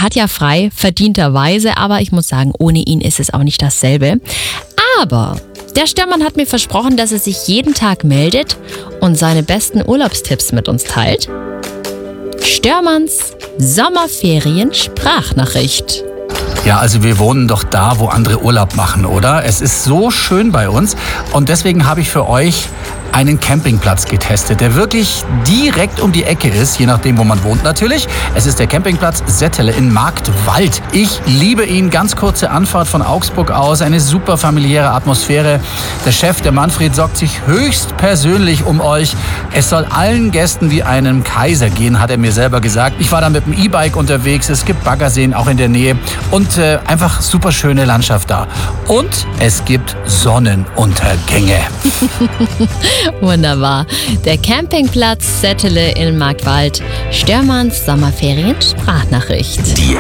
hat ja frei, verdienterweise, aber ich muss sagen, ohne ihn ist es auch nicht dasselbe. Aber der Störmann hat mir versprochen, dass er sich jeden Tag meldet und seine besten Urlaubstipps mit uns teilt. Störmanns Sommerferien-Sprachnachricht. Ja, also wir wohnen doch da, wo andere Urlaub machen, oder? Es ist so schön bei uns und deswegen habe ich für euch einen Campingplatz getestet, der wirklich direkt um die Ecke ist, je nachdem, wo man wohnt natürlich. Es ist der Campingplatz Settele in Marktwald. Ich liebe ihn. Ganz kurze Anfahrt von Augsburg aus, eine super familiäre Atmosphäre. Der Chef, der Manfred, sorgt sich höchst persönlich um euch. Es soll allen Gästen wie einem Kaiser gehen, hat er mir selber gesagt. Ich war da mit dem E-Bike unterwegs, es gibt Baggerseen auch in der Nähe und einfach super schöne Landschaft da. Und es gibt Sonnenuntergänge. Wunderbar. Der Campingplatz Settele in Marktwald. Störmanns Sommerferien-Sprachnachricht. Die